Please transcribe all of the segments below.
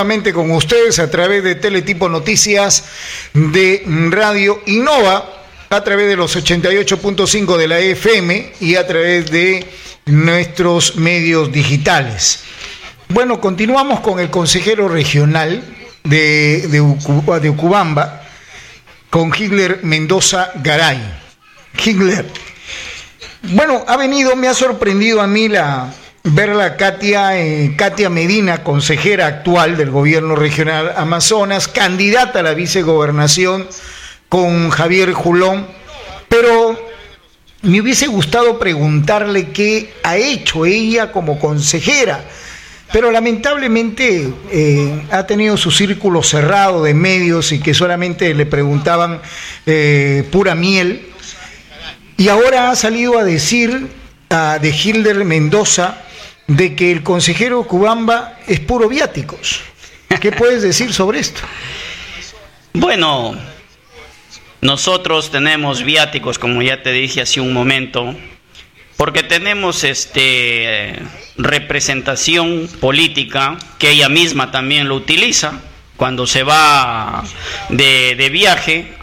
Nuevamente con ustedes a través de Teletipo Noticias de Radio Innova, a través de los 88.5 de la FM y a través de nuestros medios digitales. Bueno, continuamos con el consejero regional de Ucubamba, con Hitler Mendoza Garay. Hitler, bueno, me ha sorprendido a mí verla Katia Medina, consejera actual del gobierno regional Amazonas, candidata a la vicegobernación con Javier Julón, pero me hubiese gustado preguntarle qué ha hecho ella como consejera, pero lamentablemente ha tenido su círculo cerrado de medios y que solamente le preguntaban pura miel, y ahora ha salido a decir de Hitler Mendoza de que el consejero Ucubamba es puro viáticos. ¿Qué puedes decir sobre esto? Bueno, nosotros tenemos viáticos, como ya te dije hace un momento, porque tenemos representación política que ella misma también lo utiliza cuando se va de viaje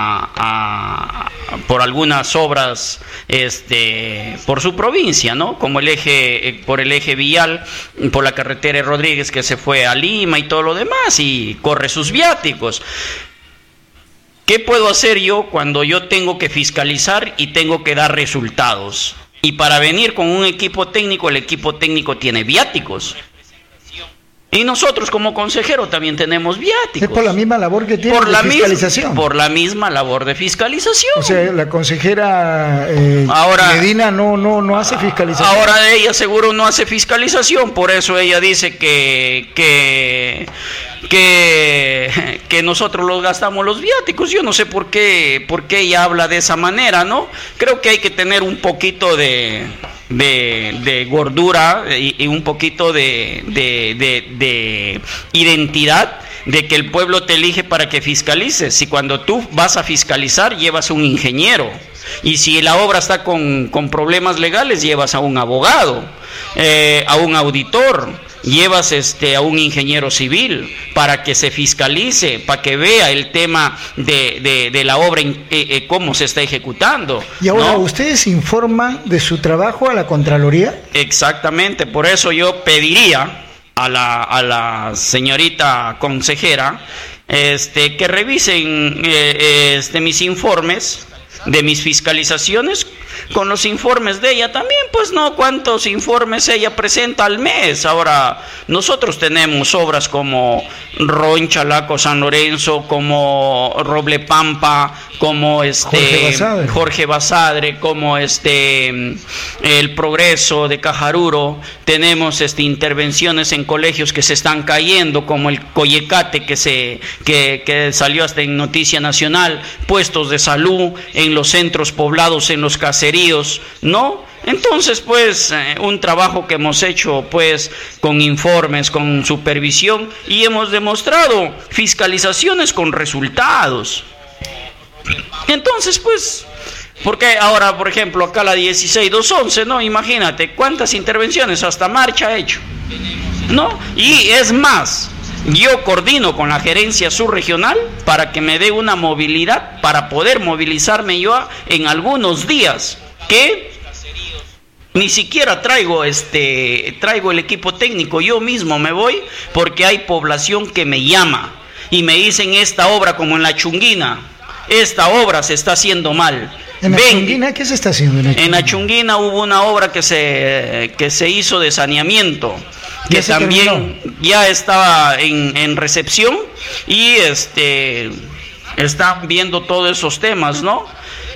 por algunas obras por su provincia, ¿no? Como por el eje vial, por la carretera de Rodríguez, que se fue a Lima y todo lo demás, y corre sus viáticos. ¿Qué puedo hacer yo cuando yo tengo que fiscalizar y tengo que dar resultados? Y para venir con un equipo técnico, el equipo técnico tiene viáticos. Y nosotros como consejero también tenemos viáticos. Es por la misma labor que tiene de fiscalización. Por la misma labor de fiscalización. O sea, la consejera ahora, Medina no hace fiscalización. Ahora ella seguro no hace fiscalización, por eso ella dice que nosotros los gastamos los viáticos. Yo no sé por qué ella habla de esa manera, ¿no? Creo que hay que tener un poquito de gordura y un poquito de identidad, de que el pueblo te elige para que fiscalices. Si cuando tú vas a fiscalizar llevas un ingeniero, y si la obra está con problemas legales llevas a un abogado, a un auditor, llevas a un ingeniero civil para que se fiscalice, para que vea el tema de la obra, cómo se está ejecutando. Y ahora, ¿no? ¿Ustedes informan de su trabajo a la Contraloría? Exactamente, por eso yo pediría a la señorita consejera que revisen mis informes de mis fiscalizaciones con los informes de ella también, pues no, cuántos informes ella presenta al mes. Ahora, nosotros tenemos obras como Roin Chalaco San Lorenzo, como Roble Pampa, como Jorge Basadre, como El Progreso de Cajaruro. Tenemos intervenciones en colegios que se están cayendo, como el Coyecate, que salió hasta en Noticia Nacional, puestos de salud en los centros poblados, en los caseríos, ¿no? Entonces, pues, un trabajo que hemos hecho, pues, con informes, con supervisión, y hemos demostrado fiscalizaciones con resultados. Entonces, pues, porque ahora, por ejemplo, acá la 16211, ¿no? Imagínate cuántas intervenciones, hasta marcha ha hecho, ¿no? Y es más, yo coordino con la gerencia subregional para que me dé una movilidad para poder movilizarme yo en algunos días, que ni siquiera traigo el equipo técnico, yo mismo me voy porque hay población que me llama y me dicen: esta obra, como en La Chunguina, esta obra se está haciendo mal. ¿En La Chunguina qué se está haciendo? En La Chunguina hubo una obra que se hizo de saneamiento, que también ya estaba en recepción, y están viendo todos esos temas, ¿no?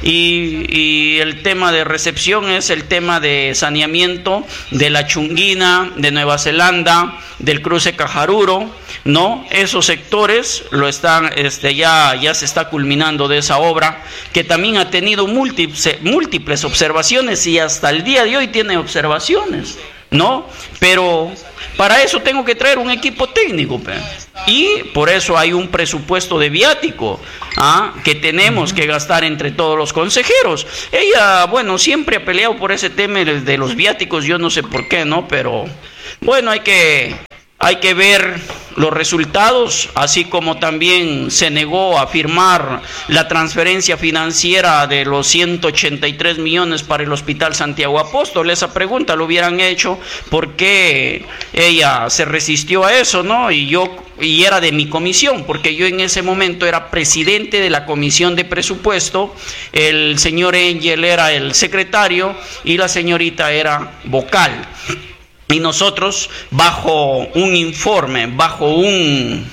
Y el tema de recepción es el tema de saneamiento de La Chunguina, de Nueva Zelanda, del cruce Cajaruro, ¿no? Esos sectores lo están, ya se está culminando de esa obra, que también ha tenido múltiples observaciones, y hasta el día de hoy tiene observaciones, ¿no? Pero para eso tengo que traer un equipo técnico, y por eso hay un presupuesto de viático que tenemos que gastar entre todos los consejeros. Ella, bueno, siempre ha peleado por ese tema de los viáticos, yo no sé por qué, ¿no? Pero bueno, hay que ver los resultados, así como también se negó a firmar la transferencia financiera de los 183 millones para el Hospital Santiago Apóstol. Esa pregunta lo hubieran hecho, ¿por qué ella se resistió a eso, no? Y era de mi comisión, porque yo en ese momento era presidente de la comisión de presupuesto, el señor Engel era el secretario y la señorita era vocal. Y nosotros, bajo un informe, bajo un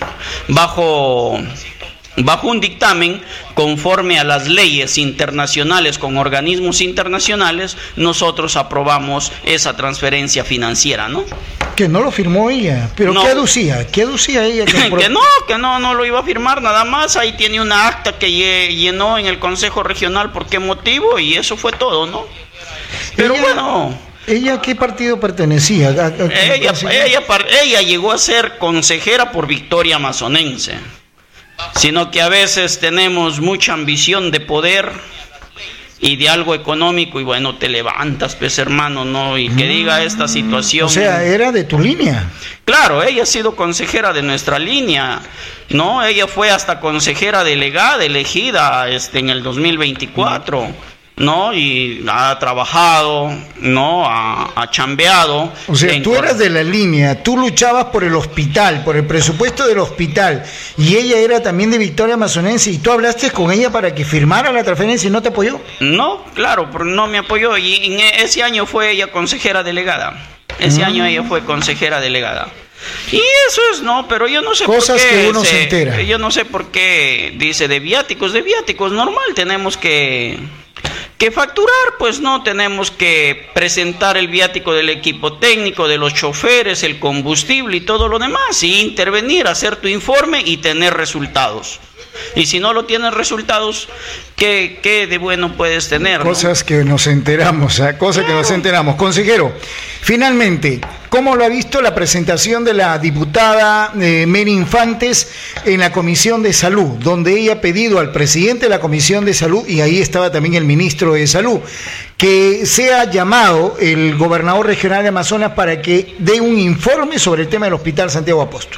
dictamen, conforme a las leyes internacionales con organismos internacionales, nosotros aprobamos esa transferencia financiera, ¿no? Que no lo firmó ella, pero no. ¿Qué aducía? ¿Qué aducía ella? que no lo iba a firmar, nada más. Ahí tiene una acta que llenó en el Consejo Regional, ¿por qué motivo? Y eso fue todo, ¿no? Pero bueno... ¿Ella a qué partido pertenecía? Ella llegó a ser consejera por Victoria Amazonense, sino que a veces tenemos mucha ambición de poder y de algo económico, y bueno, te levantas, pues hermano, ¿no? Y que diga esta situación. O sea, era de tu línea. Claro, ella ha sido consejera de nuestra línea, ¿no? Ella fue hasta consejera delegada, elegida en el 2024. ¿No? Y ha trabajado, ¿no? Ha chambeado. O sea, tú eras de la línea, tú luchabas por el hospital, por el presupuesto del hospital, y ella era también de Victoria Amazonense, y tú hablaste con ella para que firmara la transferencia y no te apoyó. No, claro, pero no me apoyó, y en ese año fue ella consejera delegada. Ese año ella fue consejera delegada. Y eso es, no, pero yo no sé cosas por qué que uno se entera. Yo no sé por qué dice de viáticos, normal, tenemos que facturar, pues no, tenemos que presentar el viático del equipo técnico, de los choferes, el combustible y todo lo demás, y intervenir, hacer tu informe y tener resultados. Y si no lo tienes resultados, ¿qué de bueno puedes tener? Cosas que nos enteramos, cosas que nos enteramos. Consejero, finalmente, ¿cómo lo ha visto la presentación de la diputada Mary Infantes en la Comisión de Salud, donde ella ha pedido al presidente de la Comisión de Salud, y ahí estaba también el ministro de Salud, que sea llamado el gobernador regional de Amazonas para que dé un informe sobre el tema del Hospital Santiago Apóstol?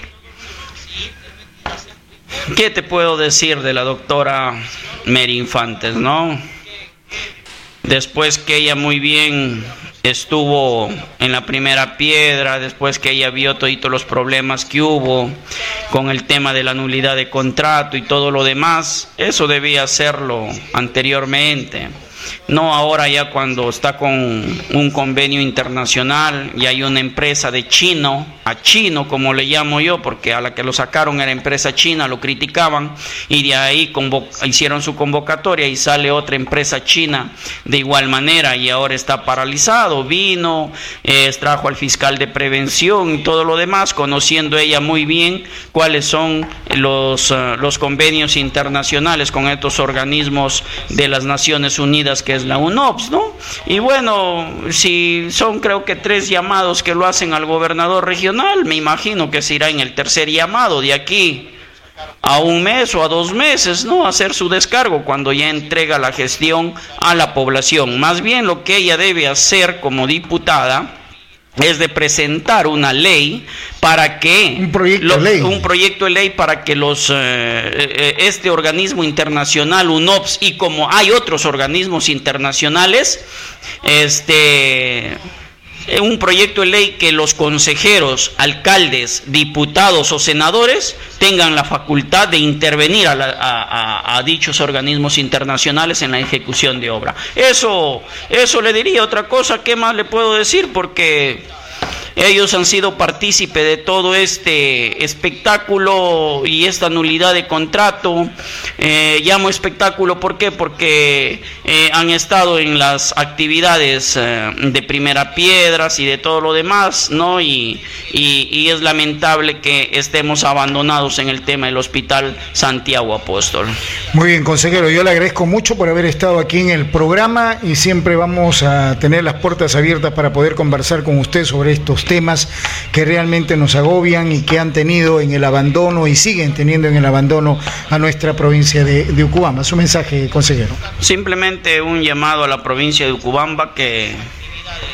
¿Qué te puedo decir de la doctora Mary Infantes, no? Después que ella muy bien estuvo en la primera piedra, después que ella vio todos los problemas que hubo con el tema de la nulidad de contrato y todo lo demás, eso debía hacerlo anteriormente. No ahora, ya cuando está con un convenio internacional y hay una empresa de chino a chino, como le llamo yo, porque a la que lo sacaron era empresa china, lo criticaban, y de ahí hicieron su convocatoria y sale otra empresa china de igual manera, y ahora está paralizado. Vino, trajo al fiscal de prevención y todo lo demás, conociendo ella muy bien cuáles son los convenios internacionales con estos organismos de las Naciones Unidas, que es la UNOPS, ¿no? Y bueno, si son creo que 3 llamados que lo hacen al gobernador regional, me imagino que se irá en el tercer llamado de aquí a 1 mes o a 2 meses, ¿no? Hacer su descargo cuando ya entrega la gestión a la población. Más bien lo que ella debe hacer como diputada es de presentar una ley para que un proyecto de ley para que este organismo internacional UNOPS, y como hay otros organismos internacionales, un proyecto de ley que los consejeros, alcaldes, diputados o senadores tengan la facultad de intervenir a dichos organismos internacionales en la ejecución de obra. Eso le diría. Otra cosa, ¿qué más le puedo decir? Porque ellos han sido partícipe de todo este espectáculo y esta nulidad de contrato. Llamo espectáculo, ¿por qué? Porque han estado en las actividades de primera piedras y de todo lo demás, ¿no? Y es lamentable que estemos abandonados en el tema del Hospital Santiago Apóstol. Muy bien, consejero, yo le agradezco mucho por haber estado aquí en el programa, y siempre vamos a tener las puertas abiertas para poder conversar con usted sobre estos temas que realmente nos agobian y que han tenido en el abandono y siguen teniendo en el abandono a nuestra provincia de Ucubamba. Su mensaje, consejero. Simplemente un llamado a la provincia de Ucubamba que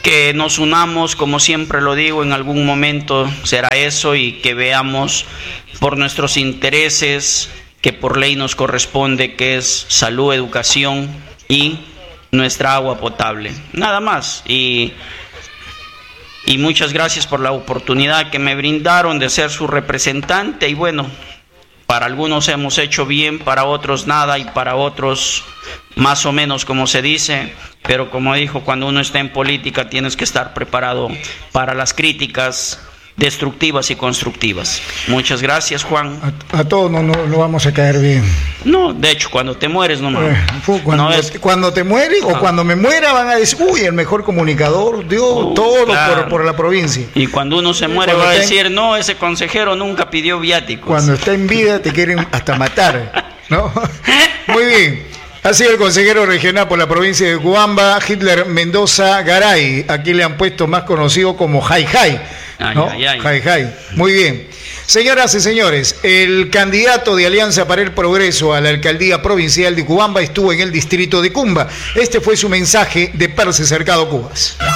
que nos unamos, como siempre lo digo, en algún momento será eso, y que veamos por nuestros intereses que por ley nos corresponde, que es salud, educación y nuestra agua potable. Nada más. Y muchas gracias por la oportunidad que me brindaron de ser su representante. Y bueno, para algunos hemos hecho bien, para otros nada, y para otros más o menos, como se dice. Pero como dijo, cuando uno está en política tienes que estar preparado para las críticas destructivas y constructivas. Muchas gracias, Juan. A todos no vamos a caer bien. No, de hecho, cuando te mueres nomás. Cuando te mueres o cuando me muera van a decir, uy, el mejor comunicador dio todo claro, por la provincia. Y cuando uno se muere va a decir, no, ese consejero nunca pidió viáticos. Cuando está en vida te quieren hasta matar, ¿no? Muy bien. Ha sido el consejero regional por la provincia de Cubamba, Hitler Mendoza Garay. Aquí le han puesto más conocido como Jai Jai, ¿no? Jai Jai. Muy bien. Señoras y señores, el candidato de Alianza para el Progreso a la alcaldía provincial de Cubamba estuvo en el distrito de Cumba. Este fue su mensaje de Perse Cercado Cubas.